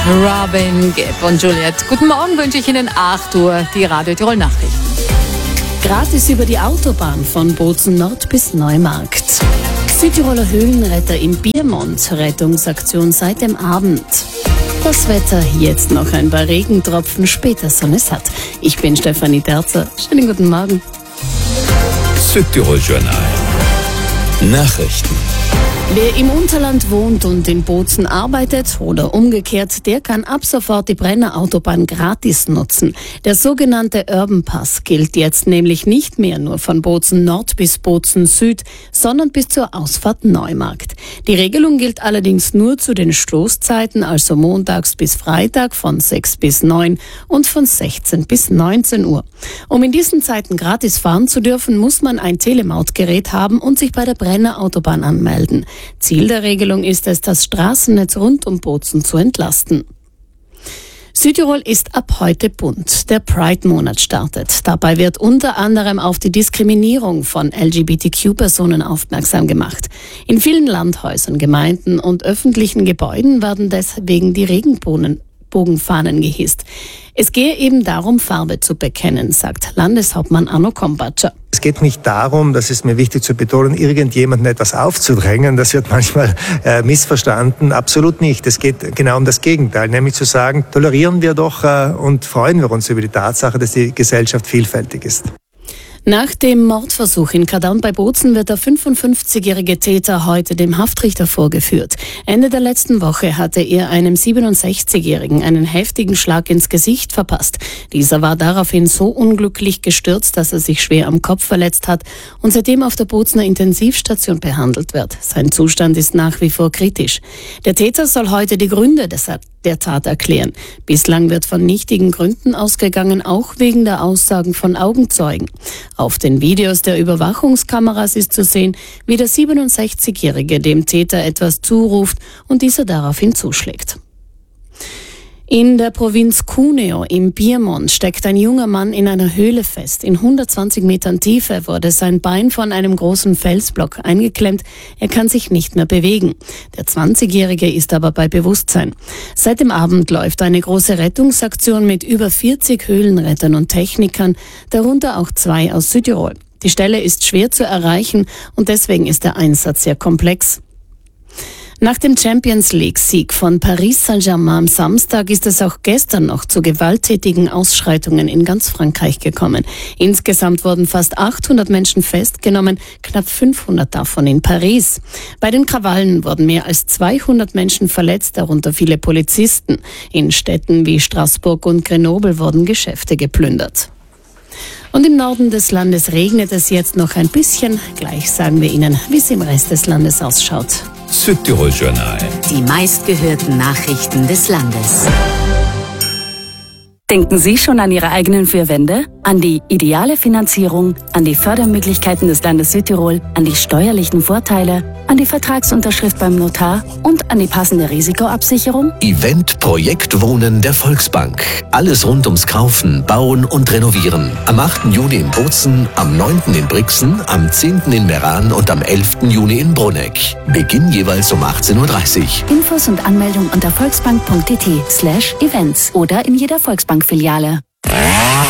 Robin Gibb und Juliette. Guten Morgen wünsche ich Ihnen 8 Uhr, die Radio Tirol Nachrichten. Gratis über die Autobahn von Bozen Nord bis Neumarkt. Südtiroler Höhlenretter im Biermond, Rettungsaktion seit dem Abend. Das Wetter, jetzt noch ein paar Regentropfen, später Sonne satt. Ich bin Stefanie Terzer. Schönen guten Morgen. Südtirol Journal. Nachrichten. Wer im Unterland wohnt und in Bozen arbeitet oder umgekehrt, der kann ab sofort die Brenner Autobahn gratis nutzen. Der sogenannte Urban Pass gilt jetzt nämlich nicht mehr nur von Bozen Nord bis Bozen Süd, sondern bis zur Ausfahrt Neumarkt. Die Regelung gilt allerdings nur zu den Stoßzeiten, also montags bis Freitag von 6 bis 9 und von 16 bis 19 Uhr. Um in diesen Zeiten gratis fahren zu dürfen, muss man ein Telemautgerät haben und sich bei der Brenner Autobahn anmelden. Ziel der Regelung ist es, das Straßennetz rund um Bozen zu entlasten. Südtirol ist ab heute bunt. Der Pride-Monat startet. Dabei wird unter anderem auf die Diskriminierung von LGBTQ-Personen aufmerksam gemacht. In vielen Landhäusern, Gemeinden und öffentlichen Gebäuden werden deswegen die Regenbogenfahnen gehisst. Es gehe eben darum, Farbe zu bekennen, sagt Landeshauptmann Arno Kompatscher. Es geht nicht darum, das ist mir wichtig zu betonen, irgendjemandem etwas aufzudrängen. Das wird manchmal missverstanden. Absolut nicht. Es geht genau um das Gegenteil, nämlich zu sagen, tolerieren wir doch und freuen wir uns über die Tatsache, dass die Gesellschaft vielfältig ist. Nach dem Mordversuch in Kadaun bei Bozen wird der 55-jährige Täter heute dem Haftrichter vorgeführt. Ende der letzten Woche hatte er einem 67-jährigen einen heftigen Schlag ins Gesicht verpasst. Dieser war daraufhin so unglücklich gestürzt, dass er sich schwer am Kopf verletzt hat und seitdem auf der Bozener Intensivstation behandelt wird. Sein Zustand ist nach wie vor kritisch. Der Täter soll heute die Gründe der Tat erklären. Bislang wird von nichtigen Gründen ausgegangen, auch wegen der Aussagen von Augenzeugen. Auf den Videos der Überwachungskameras ist zu sehen, wie der 67-Jährige dem Täter etwas zuruft und dieser daraufhin zuschlägt. In der Provinz Cuneo im Biermond steckt ein junger Mann in einer Höhle fest. In 120 Metern Tiefe wurde sein Bein von einem großen Felsblock eingeklemmt. Er kann sich nicht mehr bewegen. Der 20-Jährige ist aber bei Bewusstsein. Seit dem Abend läuft eine große Rettungsaktion mit über 40 Höhlenrettern und Technikern, darunter auch 2 aus Südtirol. Die Stelle ist schwer zu erreichen und deswegen ist der Einsatz sehr komplex. Nach dem Champions-League-Sieg von Paris Saint-Germain am Samstag ist es auch gestern noch zu gewalttätigen Ausschreitungen in ganz Frankreich gekommen. Insgesamt wurden fast 800 Menschen festgenommen, knapp 500 davon in Paris. Bei den Krawallen wurden mehr als 200 Menschen verletzt, darunter viele Polizisten. In Städten wie Straßburg und Grenoble wurden Geschäfte geplündert. Und im Norden des Landes regnet es jetzt noch ein bisschen. Gleich sagen wir Ihnen, wie es im Rest des Landes ausschaut. Südtirol Journal. Die meistgehörten Nachrichten des Landes. Denken Sie schon an Ihre eigenen 4 Wände? An die ideale Finanzierung, an die Fördermöglichkeiten des Landes Südtirol, an die steuerlichen Vorteile, an die Vertragsunterschrift beim Notar und an die passende Risikoabsicherung? Event Projekt Wohnen der Volksbank. Alles rund ums Kaufen, Bauen und Renovieren. Am 8. Juni in Bozen, am 9. in Brixen, am 10. in Meran und am 11. Juni in Bruneck. Beginn jeweils um 18:30 Uhr. Infos und Anmeldung unter volksbank.it/events oder in jeder Volksbank-Filiale.